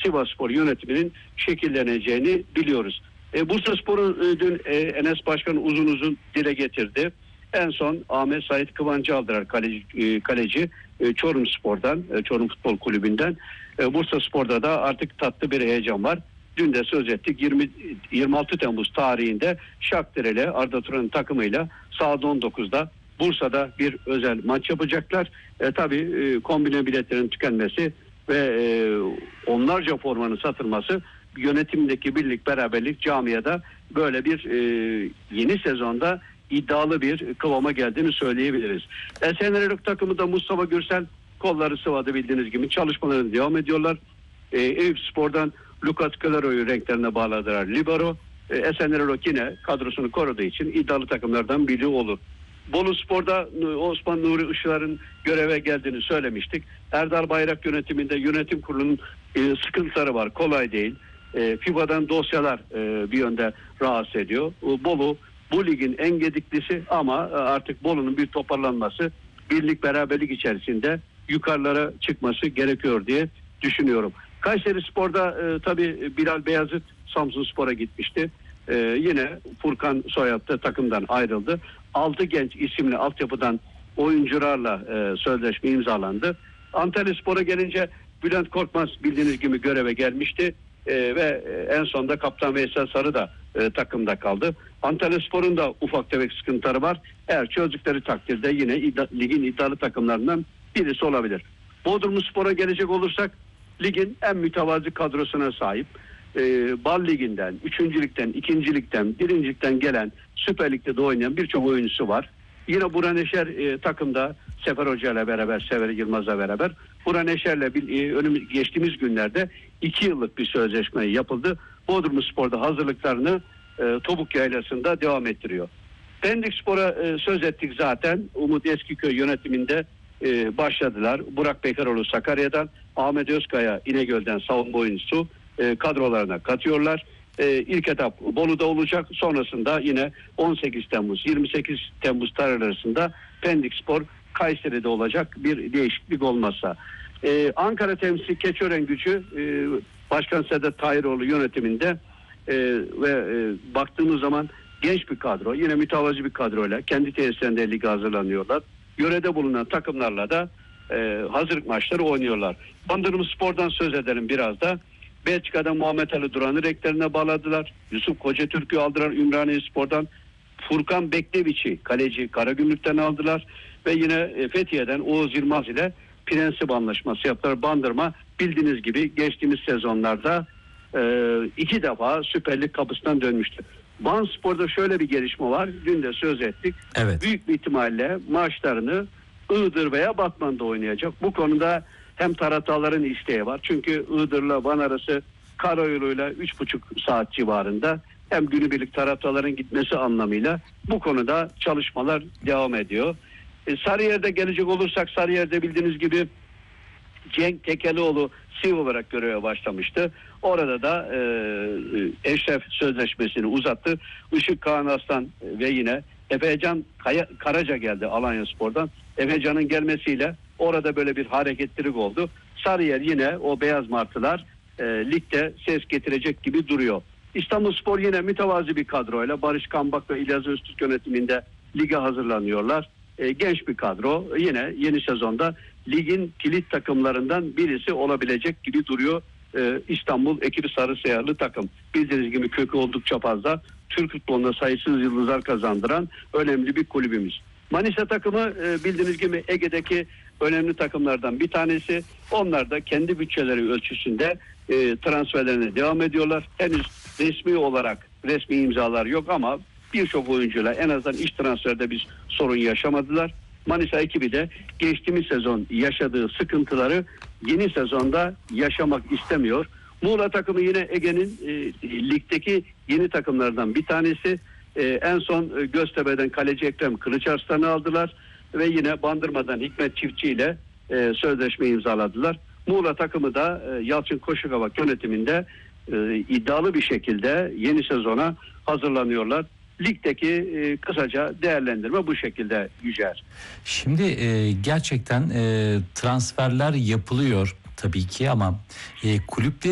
Sivasspor yönetiminin şekilleneceğini biliyoruz. Bursaspor'u dün Enes Başkan uzun uzun dile getirdi. En son Ahmet Sait Kıvancı aldılar kaleci Çorumspor'dan, Çorum Futbol Kulübü'nden. Bursaspor'da da artık tatlı bir heyecan var. Dün de söz ettik, 26 Temmuz tarihinde Shakhtar ile Arda Turan'ın takımıyla saat 19'da Bursa'da bir özel maç yapacaklar. Tabii kombine biletlerin tükenmesi ve onlarca formanın satılması yönetimdeki birlik beraberlik camiada böyle bir yeni sezonda iddialı bir kıvama geldiğini söyleyebiliriz. Esenler'in takımı da Mustafa Gürsel kolları sıvadı, bildiğiniz gibi çalışmalarına devam ediyorlar. Eyüpspor'dan Lucas Claro'yu renklerine bağladılar libero. Esenler yine kadrosunu koruduğu için iddialı takımlardan biri olur. Boluspor'da Osman Nuri Işılar'ın göreve geldiğini söylemiştik. Erdal Bayrak yönetiminde yönetim kurulunun sıkıntıları var. Kolay değil. FIBA'dan dosyalar bir yönde rahatsız ediyor. Bolu bu ligin en gediklisi ama artık Bolu'nun bir toparlanması, birlik beraberlik içerisinde yukarılara çıkması gerekiyor diye düşünüyorum. Kayserispor'da tabii Bilal Beyazıt Samsunspor'a gitmişti. Yine Furkan Soyadlı takımdan ayrıldı. 6 genç isimli altyapıdan oyuncularla sözleşme imzalandı. Antalyaspor'a gelince Bülent Korkmaz bildiğiniz gibi göreve gelmişti. Ve en sonunda Kaptan Veysel Sarı da takımda kaldı. Antalyaspor'un da ufak tefek sıkıntıları var. Eğer çözdükleri takdirde yine ligin iddialı takımlarından birisi olabilir. Bodrumspor'a gelecek olursak ligin en mütevazi kadrosuna sahip. Bal Ligi'nden, 3. Lig'den, 2. Lig'den, 1. Lig'den gelen Süper Lig'de de oynayan birçok oyuncusu var. Yine Burak Neşer takımda Sefer Hoca ile beraber, Sever Yılmaz'la beraber. Burak Neşer'le geçtiğimiz günlerde 2 yıllık bir sözleşme yapıldı. Bodrumspor'da hazırlıklarını Topuk Yaylası'nda devam ettiriyor. Pendikspor'a söz ettik zaten. Umut Eskiköy yönetiminde başladılar. Burak Bekaroğlu Sakarya'dan, Ahmet Özkaya İnegöl'den savunma oyuncusu kadrolarına katıyorlar. İlk etap Bolu'da olacak. Sonrasında yine 18 Temmuz 28 Temmuz tarih arasında Pendikspor Kayseri'de olacak, bir değişiklik olmazsa. Ankara temsilcisi Keçiören Gücü Başkan Sedat Tahiroğlu yönetiminde ve baktığımız zaman genç bir kadro, yine mütevazi bir kadroyla kendi tesislerinde lige hazırlanıyorlar. Yörede bulunan takımlarla da hazırlık maçları oynuyorlar. Bandırmaspor'dan söz edelim biraz da. Belçika'da Muhammed Ali Duran'ı renklerine bağladılar. Yusuf Kocatürk'ü aldılar Ümraniyespor'dan. Furkan Bekleviç'i kaleci Karagümrük'ten aldılar. Ve yine Fethiye'den Oğuz Yılmaz ile prensip anlaşması yaptılar. Bandırma bildiğiniz gibi geçtiğimiz sezonlarda 2 defa Süper Lig kapısından dönmüştü. Vanspor'da şöyle bir gelişme var. Dün de söz ettik. Evet. Büyük bir ihtimalle maçlarını Iğdır veya Batman'da oynayacak. Bu konuda hem taraftarların isteği var. Çünkü Iğdır'la Van arası karayoluyla 3,5 saat civarında, hem günübirlik taraftarların gitmesi anlamıyla bu konuda çalışmalar devam ediyor. Sarıyer'de gelecek olursak, Sarıyer'de bildiğiniz gibi Cenk Tekelioğlu CEO olarak göreve başlamıştı. Orada da Eşref sözleşmesini uzattı. Işık Kaan Aslan ve yine Efecan Karaca geldi Alanyaspor'dan. Efecan'ın gelmesiyle orada böyle bir hareketlilik oldu. Sarıyer yine o beyaz martılar ligde ses getirecek gibi duruyor. İstanbulspor yine mütevazi bir kadroyla Barış Kambak ve İlyas Öztürk yönetiminde lige hazırlanıyorlar. Genç bir kadro, yine yeni sezonda ligin kilit takımlarından birisi olabilecek gibi duruyor. İstanbul ekibi sarı siyahlı takım. Bildiğiniz gibi kökü oldukça fazla. Türk futbolunda sayısız yıldızlar kazandıran önemli bir kulübümüz. Manisa takımı bildiğiniz gibi Ege'deki önemli takımlardan bir tanesi. Onlar da kendi bütçeleri ölçüsünde transferlerine devam ediyorlar. Henüz resmi olarak resmi imzalar yok ama birçok oyuncuyla en azından iş transferde bir sorun yaşamadılar. Manisa ekibi de geçtiğimiz sezon yaşadığı sıkıntıları yeni sezonda yaşamak istemiyor. Muğla takımı yine Ege'nin ligdeki yeni takımlardan bir tanesi. En son Göztepe'den kaleci Ekrem Kılıçarslan'ı aldılar ve yine Bandırma'dan Hikmet Çiftçi ile sözleşme imzaladılar. Muğla takımı da Yalçın Koşukavak yönetiminde iddialı bir şekilde yeni sezona hazırlanıyorlar. Ligdeki kısaca değerlendirme bu şekilde Yücel. Şimdi gerçekten transferler yapılıyor tabii ki ama kulüpler